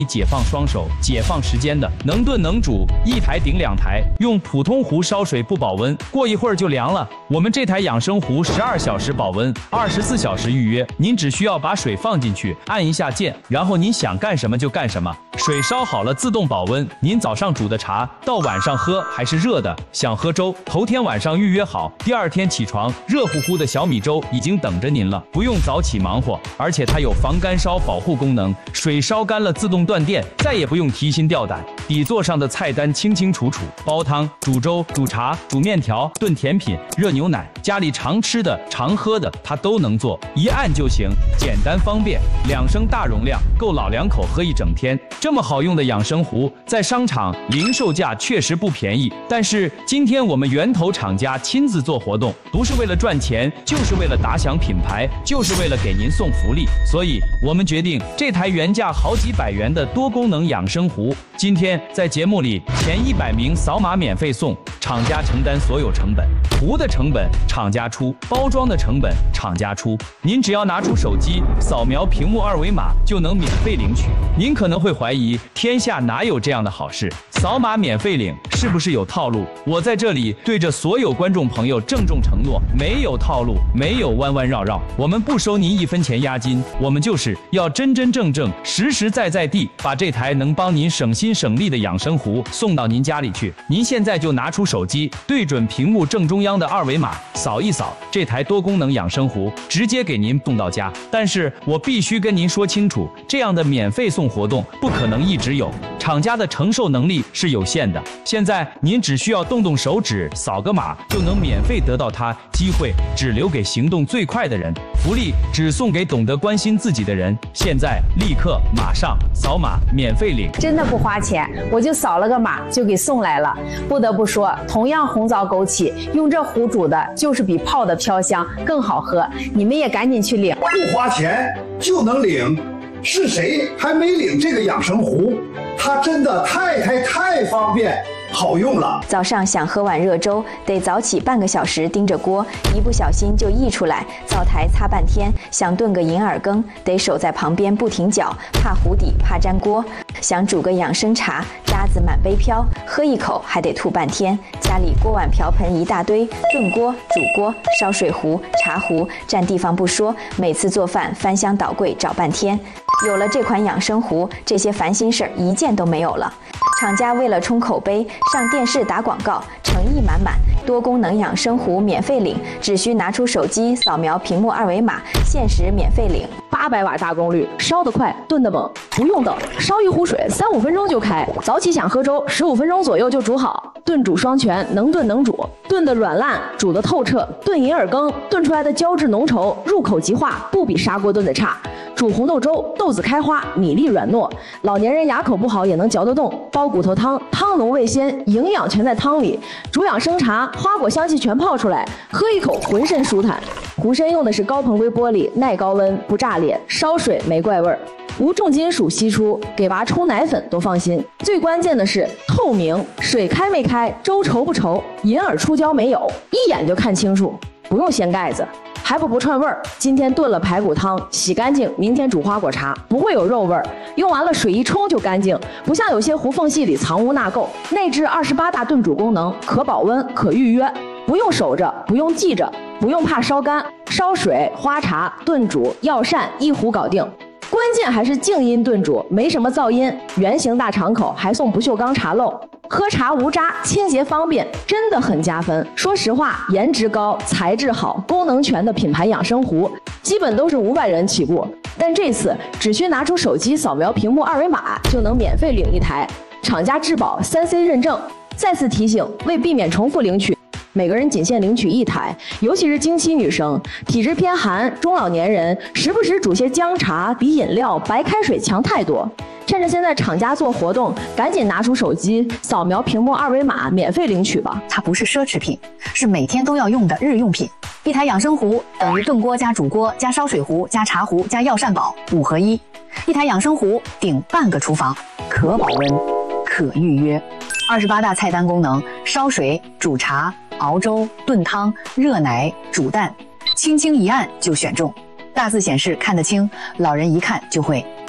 解放双手，解放时间的，能炖能煮，一台顶2台，用普通壶烧水不保温，过一会儿就凉了。我们这台养生壶12小时保温，24小时预约。您只需要把水放进去，按一下键，然后您想干什么就干什么。水烧好了自动保温，您早上煮的茶到晚上喝还是热的。想喝粥，头天晚上预约好，第二天起床，热乎乎的小米粥已经等着您了，不用早起忙活。而且它有防干烧保护功能，水烧干了自动断电，再也不用提心吊胆。底座上的菜单清清楚楚，煲汤、煮粥、煮茶、煮面条、炖甜品、热牛奶，家里常吃的、常喝的，它都能做，一按就行，简单方便。2升大容量，够老2口喝一整天。这么好用的养生壶，在商场零售价确实不便宜，但是今天我们源头厂家亲自做活动，不是为了赚钱，就是为了打响品牌，就是为了给您送福利。所以我们决定这台原价好几百元的多功能养生壶，今天在节目里前100名扫码免费送，厂家承担所有成本，壶的成本厂家出，包装的成本厂家出，您只要拿出手机扫描屏幕2维码就能免费领取。您可能会怀疑天下哪有这样的好事，扫码免费领是不是有套路？我在这里对着所有观众朋友郑重承诺，没有套路，没有弯弯绕绕，我们不收您1分钱押金，我们就是要真真正正实实在在地把这台能帮您省心省力的养生壶送到您家里去。您现在就拿出手机，对准屏幕正中央的2维码扫一扫，这台多功能养生壶直接给您送到家。但是我必须跟您说清楚，这样的免费送活动不可能一直有，厂家的承受能力是有限的。现在您只需要动动手指，扫个码就能免费得到它，机会只留给行动最快的人，福利只送给懂得关心自己的人。现在立刻马上扫码免费领， 真的不花钱，我就扫了个码就给送来了。不得不说，同样红枣枸杞，用这壶煮的就是比泡的飘香更好喝。你们也赶紧去领， 不花钱就能领。是谁还没领这个养生壶？它真的太方便好用了。 早上想喝碗热粥，得早起半个小时盯着锅，一不小心就溢出来，灶台擦半天。想炖个银耳羹，得守在旁边不停搅，怕糊底，怕粘锅。想煮个养生茶，渣子满杯飘，喝一口还得吐半天。家里锅碗瓢盆一大堆，炖锅、煮锅、烧水壶、茶壶，占地方不说，每次做饭翻箱倒柜找半天。有了这款养生壶，这些烦心事儿一件都没有了。厂家为了冲口碑，上电视打广告，诚意满满。多功能养生壶免费领，只需拿出手机扫描屏幕2维码，限时免费领。 800瓦大功率，烧得快，炖得猛，不用等，烧一壶水3-5分钟就开。早起想喝粥，15分钟左右就煮好。炖煮双全，能炖能煮，炖得软烂，煮得透彻。炖银耳羹，炖出来的胶质浓稠，入口即化，不比砂锅炖的差。煮红豆粥，豆子开花，米粒软糯，老年人牙口不好也能嚼得动。煲骨头汤，汤浓味鲜，营养全在汤里。煮养生茶，花果香气全泡出来，喝一口浑身舒坦。壶身用的是高硼硅玻璃，耐高温，不炸裂，烧水没怪味儿，无重金属析出，给娃冲奶粉都放心。最关键的是透明，水开没开，粥稠不稠，银耳出胶没有，一眼就看清楚，不用掀盖子。还不串味儿，今天炖了排骨汤，洗干净，明天煮花果茶，不会有肉味儿。用完了水一冲就干净，不像有些壶缝隙里藏污纳垢。内置28大炖煮功能，可保温，可预约，不用守着，不用记着，不用怕烧干，烧水、花茶、炖煮、药膳一壶搞定。关键还是静音炖煮，没什么噪音，圆形大敞口，还送不锈钢茶漏，喝茶无渣，清洁方便，真的很加分。说实话，颜值高，材质好，功能全的品牌养生壶，基本都是500元起步，但这次只需拿出手机扫描屏幕2维码就能免费领一台，厂家质保3C 认证。再次提醒，为避免重复领取，每个人仅限领取1台，尤其是经期女生、体质偏寒、中老年人，时不时煮些姜茶比饮料、白开水强太多。趁着现在厂家做活动，赶紧拿出手机扫描屏幕2维码，免费领取吧。 它不是奢侈品，是每天都要用的日用品。一台养生壶等于炖锅加煮锅加烧水壶加茶壶加药膳宝5合1。一台养生壶顶半个厨房，可保温，可预约。28大菜单功能：烧水、煮茶、熬粥、炖汤、热奶、煮蛋，轻轻一按就选中。大字显示看得清，老人一看就会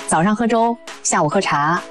早上喝粥，下午喝茶，